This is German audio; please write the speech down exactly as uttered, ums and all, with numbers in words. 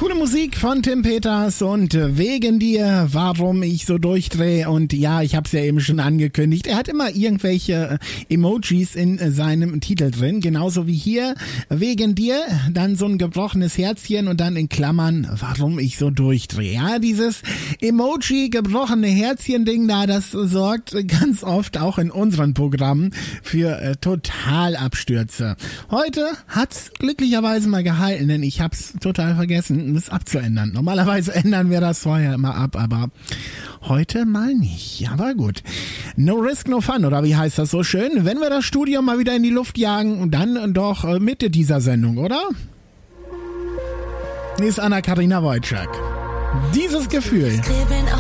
Coole Musik von Tim Peters und Wegen dir, warum ich so durchdrehe. Und ja, ich habe es ja eben schon angekündigt, er hat immer irgendwelche Emojis in seinem Titel drin, genauso wie hier, Wegen dir, dann so ein gebrochenes Herzchen und dann in Klammern, warum ich so durchdrehe. Ja, dieses Emoji gebrochene Herzchen-Ding da, das sorgt ganz oft auch in unseren Programmen für äh, Totalabstürze. Heute hat's glücklicherweise mal gehalten, denn ich hab's total vergessen, das abzuändern. Normalerweise ändern wir das vorher immer ab, aber heute mal nicht. Aber gut. No risk, no fun, oder wie heißt das so schön? Wenn wir das Studio mal wieder in die Luft jagen, dann doch äh, Mitte dieser Sendung, oder? Hier ist Anna-Katharina Wojcik. Dieses Gefühl.